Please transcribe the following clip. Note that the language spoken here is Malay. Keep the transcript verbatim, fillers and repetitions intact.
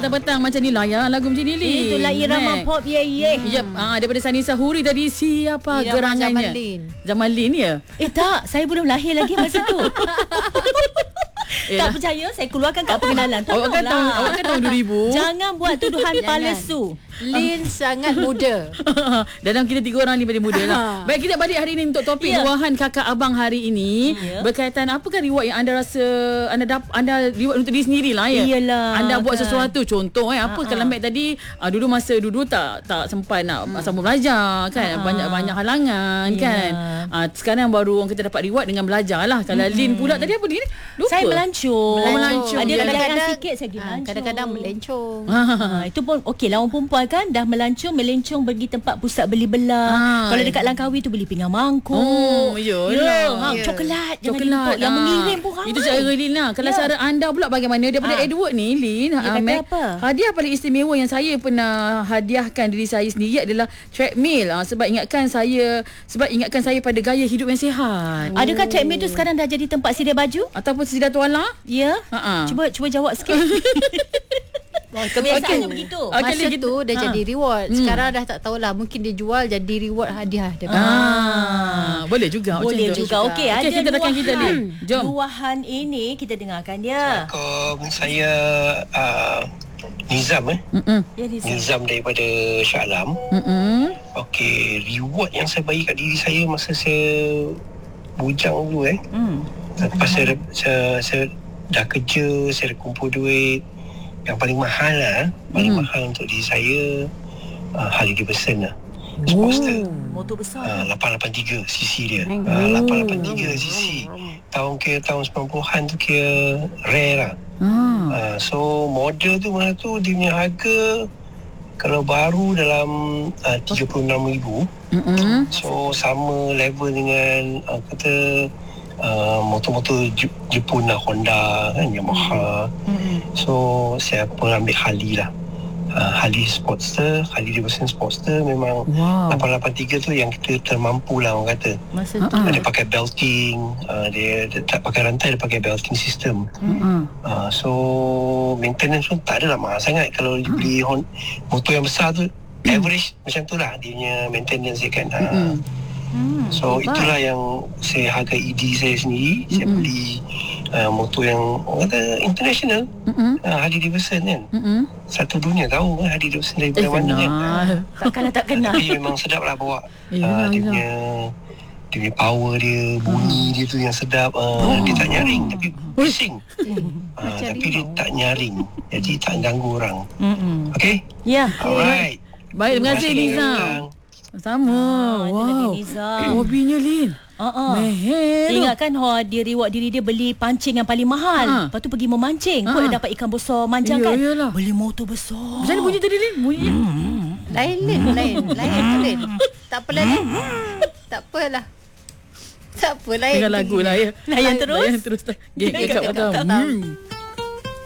petang-petang macam ni layan lagu macam ni, Lin. Itulah irama pop, ye ye. Yep, ah, daripada Sanisa Huri tadi, siapa Irama gerangannya? Zaman Lin. Zaman Lin ya? Eh tak, saya belum lahir lagi masa tu. Yelah. Tak percaya, saya keluarkan kat pengenalan. Awak kan tahun, awak kan tahun dua ribu. Jangan buat tuduhan palsu. Lin sangat muda. Dalam kita tiga orang ni paling muda lah. Baik, kita balik hari ini untuk topik Ya. luahan kakak abang hari ini. Ya. Berkaitan apakah reward yang anda rasa anda dap, anda reward untuk diri sendiri lah ya. Iyalah, Anda buat kan. sesuatu, contoh eh apa Ha-ha. kalau Mek tadi uh, dulu masa dulu tak tak sempat nak hmm. sambung belajar kan, Ha-ha. banyak-banyak halangan Ya. kan. Uh, sekarang baru orang kita dapat reward dengan belajar lah. Kalau hmm. Lin pula tadi apa Lin? Lupa. Saya melancong. Oh, melancong. Ada Kadang-kadang- kadang-kadang sikit saya pergi Ah, melancong. kadang-kadang melencong. Ha, itu pun okey lah, orang perempuan kan dah melancong, melencong pergi tempat pusat beli belah. Ha. Kalau dekat Langkawi tu beli pinggan mangkuk. Oh, iyalah. ha, Ya. coklat, jangan Coklat lupa. Yang ah. mengirim pun ramai. Itu cara Lin lah. Kalau Ya. cara anda pula bagaimana daripada Ah. Edward ni Lin, Dia ah, kata Mac, apa? hadiah paling istimewa yang saya pernah hadiahkan diri saya sendiri adalah treadmill. Ah, sebab ingatkan saya sebab ingatkan saya pada gaya hidup yang sihat. Adakah treadmill tu sekarang dah jadi tempat sedia baju? Ataupun sedia tuala? Ya. Ha-ha. Cuba cuba jawab sikit. Kebiasaannya begitu. Okey, Masa Lin, kita- tu dah ha. jadi reward. Hmm. Sekarang dah tak tahulah, mungkin dia jual jadi reward hadiah dia. Ah, boleh juga macam Boleh tu. juga. Okey, ada Okey, kita rakan kita Lin. luahan. Jom. Luahan ini kita dengarkan dia. Assalamualaikum. Saya uh, Nizam eh. Mm-mm. Ya, Lisa. Nizam daripada Shah Alam. Mm-mm. Okey, reward yang saya bagi kat diri saya masa saya bujang dulu eh. Hmm. Lepas saya, saya, saya dah kerja, saya dah kumpul duit. Yang paling mahal lah, paling Hmm. mahal untuk diri saya uh, Harley Davidson lah. Sportster. Motor besar. Uh, lapan lapan tiga cc dia. Uh, lapan lapan tiga cc. Tahun kira tahun sembilan puluhan tu kira rare lah. Ah. Uh, so model tu mana tu dia punya harga kalau baru dalam uh, tiga puluh enam ribu. Mm-mm. So sama level dengan uh, kata uh, motor-motor J- Jepun lah, Honda kan, Yamaha. So saya pun ambil Harley lah. Uh, Harley Sportster, Harley Davidson Sportster memang Wow. lapan lapan tiga tu yang kita termampu lah orang kata. Masa tu. Ha-ha. Dia pakai belting, uh, dia, dia tak pakai rantai, dia pakai belting system. Mm-mm. Uh, so maintenance pun tak adalah mahal sangat. Kalau you beli hon- motor yang besar tu, average macam tu lah dia punya maintenance dia kan. Uh, Mm-mm. Hmm. so itulah yang saya hargai diri saya sendiri. Saya Mm-mm. beli uh, motor yang orang kata international, Mm-mm. uh, Harley Davidson kan. Mm-mm. Satu dunia tahu kan Harley Davidson Eh, daripada mana kan. kenal. Takkanlah tak kenal. Tapi memang sedap lah bawa. Yelah, uh, dia yelah. punya dia punya power dia, bunyi dia tu yang sedap. Uh, Dia tak nyaring tapi bising. Uh, Macam tapi dia rimau. tak nyaring. Jadi tak ganggu orang. Hmm. Okay? Ya. Alright. Baik, terima kasih Liza. Sama. Ah, itu Wow. lagi Liza. Hobinya Lin. Uh-uh. Meher. Ingatkan ho, dia reward diri dia beli pancing yang paling mahal. Ha. Lepas tu pergi memancing. Kau Ha. dah dapat ikan besar manjang Ya, kan? yalah. Beli motor besar. Macam mana bunyi tadi Lin? Bunyi. Lain Lin, lain, lain tu Lin. Tak apalah Lin. Tak apalah. Tak apa lain. Dengan lagu lah ya. Layan terus. Layan terus. Geng, Geng, kakak kakak tahu. tak tahu. Hmm.